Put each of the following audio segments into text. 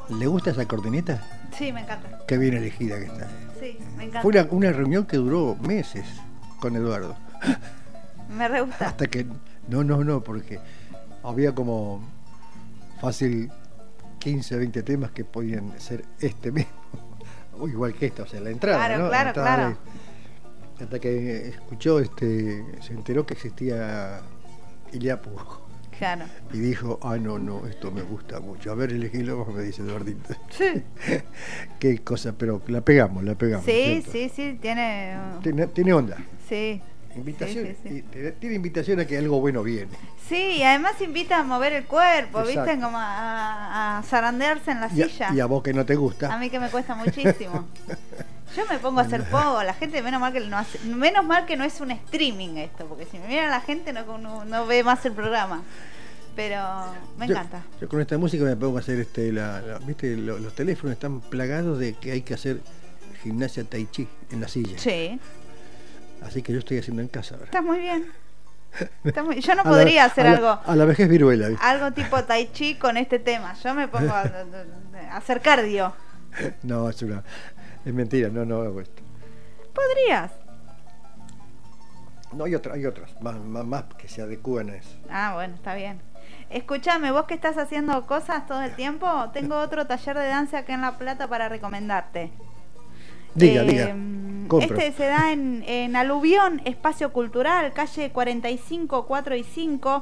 ¿Le gusta esa cortinita? Sí, me encanta. Qué bien elegida que está. Sí, me encanta. Fue una reunión que duró meses con Eduardo. Me re gusta. Hasta que... No, porque había como fácil 15, 20 temas que podían ser este mismo. O igual que esta, o sea, la entrada, Claro, ¿no? claro, claro. Hasta que escuchó, se enteró que existía Iliapu. Claro. Y dijo, no, esto me gusta mucho. A ver, elegílo, me dice Eduardito. Sí. Qué cosa, pero la pegamos. Sí, ¿cierto? sí, Tiene onda. Sí. Invitación, Sí. tiene invitación a que algo bueno viene. Sí, y además invita a mover el cuerpo, Exacto. ¿viste? Como a zarandearse en la silla. Y a vos que no te gusta. A mí que me cuesta muchísimo. Yo me pongo a hacer poco, la gente menos mal que no es un streaming esto, porque si me miran la gente no ve más el programa. Pero me encanta. Yo con esta música me pongo a hacer ¿viste? Los teléfonos están plagados de que hay que hacer gimnasia tai chi en la silla. Sí. Así que yo estoy haciendo en casa ahora. Estás muy bien. Yo no podría hacer algo. A la vejez viruela, ¿viste? Algo tipo tai chi con este tema. Yo me pongo a hacer cardio. No, es mentira, no hago esto. ¿Podrías? No, hay otras más que se adecúan a eso. Ah, bueno, está bien. Escúchame, vos que estás haciendo cosas todo el tiempo, tengo otro taller de danza acá en La Plata para recomendarte. Diga. Compro. Este se da en Aluvión, Espacio Cultural, calle 45, 4 y 5.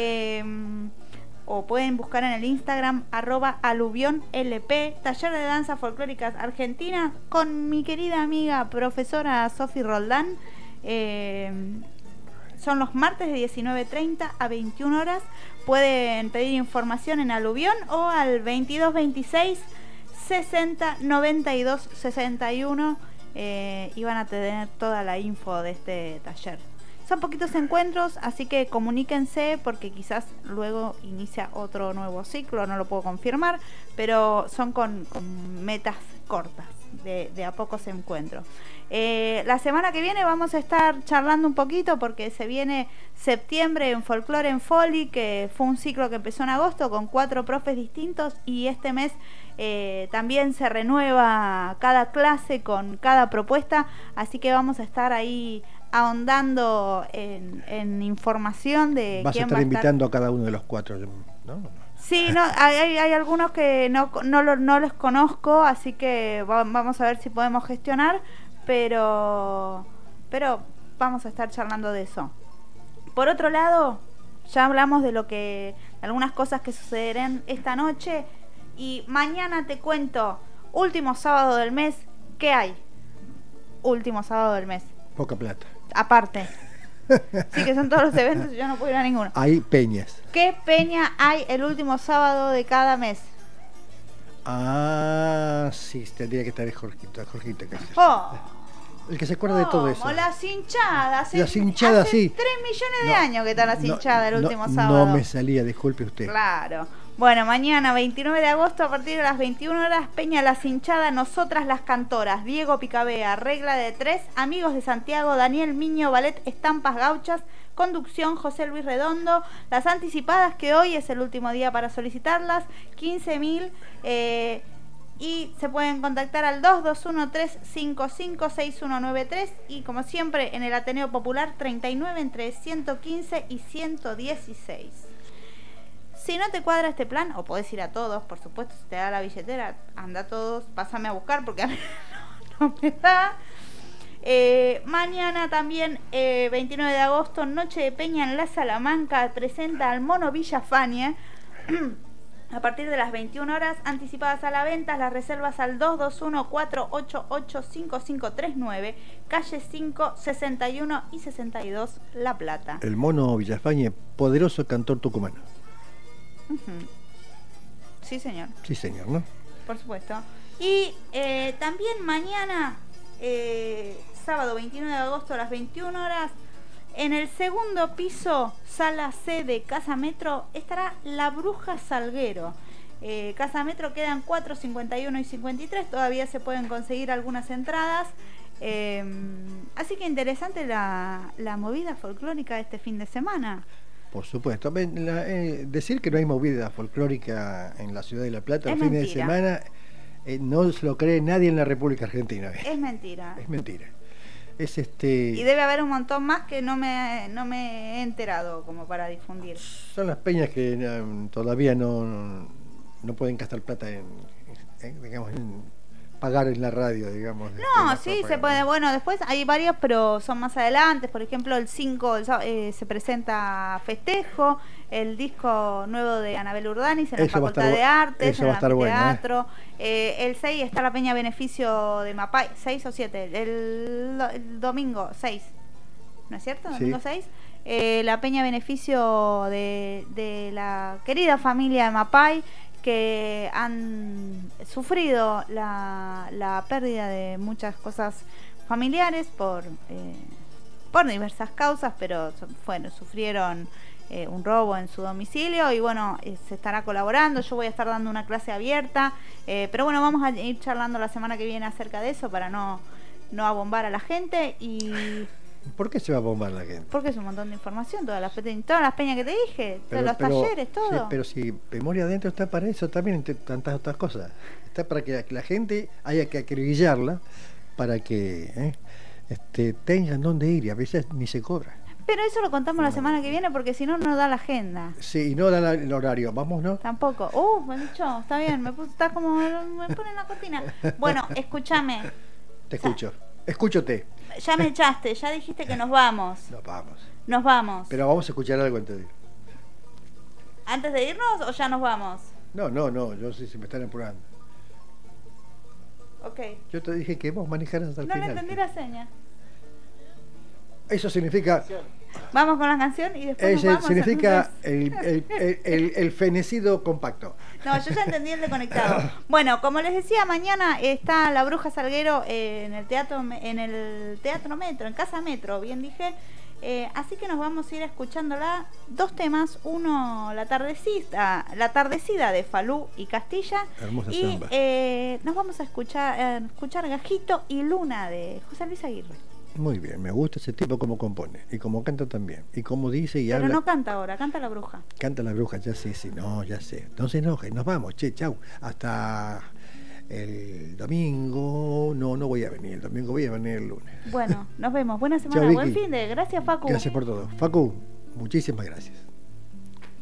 O pueden buscar en el Instagram @aluvionlp, taller de danzas folclóricas argentinas con mi querida amiga profesora Sofi Roldán. Son los martes de 19:30 a 21 horas. Pueden pedir información en Aluvión o al 2226 60 92 61 y van a tener toda la info de este taller. Son poquitos encuentros, así que comuníquense porque quizás luego inicia otro nuevo ciclo, no lo puedo confirmar, pero son con metas cortas, de a pocos encuentros. La semana que viene vamos a estar charlando un poquito porque se viene septiembre en Folklore en Foli, que fue un ciclo que empezó en agosto con 4 profes distintos y este mes también se renueva cada clase con cada propuesta, así que vamos a estar ahí ahondando en información de vas quién a estar va invitando a cada uno de los 4, ¿no? Sí, hay algunos que no los conozco, así que vamos a ver si podemos gestionar, pero vamos a estar charlando de eso. Por otro lado, ya hablamos de algunas cosas que sucederán esta noche y mañana te cuento, último sábado del mes, ¿qué hay? Último sábado del mes. Poca plata. Aparte. Sí, que son todos los eventos y yo no puedo ir a ninguno. Hay peñas. ¿Qué peña hay el último sábado de cada mes? Ah, sí, tendría que estar Jorgito casi. Oh, El que se acuerda de todo eso. Las hinchadas. Las hinchadas, hace sí. 3 millones de años que están las hinchadas el último No sábado. me salía, disculpe usted. Claro. Bueno, mañana 29 de agosto a partir de las 21 horas, Peña Las Hinchadas, Nosotras las Cantoras, Diego Picabea, Regla de 3, Amigos de Santiago, Daniel Miño, Ballet Estampas Gauchas, conducción José Luis Redondo. Las anticipadas, que hoy es el último día para solicitarlas, 15.000, y se pueden contactar al 2213556193 y como siempre en el Ateneo Popular 39 entre 115 y 116. Si no te cuadra este plan, o podés ir a todos, por supuesto, si te da la billetera, anda a todos, pásame a buscar porque a mí no me da. Mañana también, 29 de agosto, Noche de Peña en La Salamanca, presenta al Mono Villafañe. A partir de las 21 horas, anticipadas a la venta, las reservas al 221-488-5539, calle 5, 61 y 62, La Plata. El Mono Villafañe, poderoso cantor tucumano. Sí, señor. Sí, señor, ¿no? Por supuesto. Y también mañana, sábado 29 de agosto a las 21 horas, en el segundo piso, sala C de Casa Metro, estará La Bruja Salguero. Casa Metro quedan 4, 51 y 53, todavía se pueden conseguir algunas entradas. Así que interesante la movida folclórica de este fin de semana. Por supuesto. Decir que no hay movida folclórica en la ciudad de La Plata el fin de semana, no se lo cree nadie en la República Argentina. Es mentira. Es mentira. Y debe haber un montón más que no me he enterado como para difundir. Son las peñas que todavía no pueden gastar plata en pagar en la radio, digamos. No, sí, se puede. Bueno, después hay varios, pero son más adelante. Por ejemplo, el 5 se presenta Festejo, el disco nuevo de Anabel Urdanis en la Facultad de Artes, en el Anfiteatro. El 6 está la Peña Beneficio de Mapay, 6 o 7, el domingo 6, ¿no es cierto? Domingo 6. La Peña Beneficio de la querida familia de Mapay, que han sufrido la pérdida de muchas cosas familiares por diversas causas, pero sufrieron un robo en su domicilio y bueno, se estará colaborando. Yo voy a estar dando una clase abierta, pero bueno, vamos a ir charlando la semana que viene acerca de eso para no abombar a la gente. Y ¿por qué se va a bombar la gente? Porque es un montón de información, todas las peñas que te dije, todos los talleres, todo. Sí, pero si Memoria Adentro está para eso también, entre tantas otras cosas. Está para que la gente haya que acribillarla para que tengan dónde ir, y a veces ni se cobra. Pero eso lo contamos la semana que viene, porque si no, no da la agenda. Sí, y no da el horario. ¿Vamos, no? Tampoco. Me dicho, está bien, me ponen la cortina. Bueno, escúchame. Te escucho. Escúchote. Ya me echaste, ya dijiste que nos vamos. Nos vamos. Pero vamos a escuchar algo antes de ir. ¿Antes de irnos o ya nos vamos? No, yo sé si me están apurando. Ok. Yo te dije que vos manejaras hasta el final. No le entendí la seña. Eso significa... Vamos con la canción y después nos vamos. Significa el fenecido compacto. No, yo ya entendí el desconectado. Bueno, como les decía, mañana está La Bruja Salguero en el Teatro Metro, en Casa Metro, bien dije. Así que nos vamos a ir escuchándola. 2 temas, uno la tardecida de Falú y Castilla. Hermosa y samba. nos vamos a escuchar Gajito y Luna de José Luis Aguirre. Muy bien, me gusta ese tipo como compone y como canta también y como dice y pero habla. Pero no canta ahora, canta La Bruja. Canta La Bruja, ya sé, sí, no, ya sé. No se enoje, nos vamos, chau. Hasta el domingo. No voy a venir el domingo, voy a venir el lunes. Bueno, nos vemos. Buena semana, Chau, buen fin de. Gracias, Facu. Gracias por todo. Facu, muchísimas gracias.